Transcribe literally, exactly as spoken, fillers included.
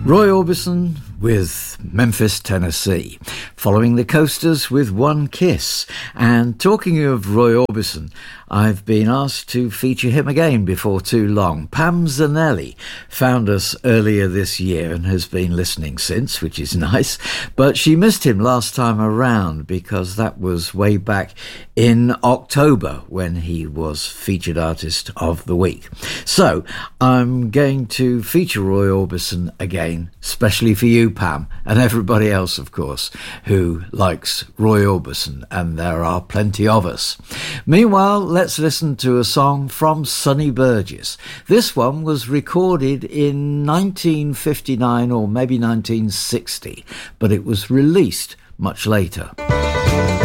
Roy Orbison with Memphis, Tennessee, following the Coasters with One Kiss. And talking of Roy Orbison, I've been asked to feature him again before too long. Pam Zanelli found us earlier this year and has been listening since, which is nice, but she missed him last time around because that was way back in October when he was Featured Artist of the Week. So I'm going to feature Roy Orbison again, especially for you, Pam, and everybody else, of course, who likes Roy Orbison, and there are plenty of us. Meanwhile, let's listen to a song from Sonny Burgess. This one was recorded in nineteen fifty-nine or maybe nineteen sixty, but it was released much later.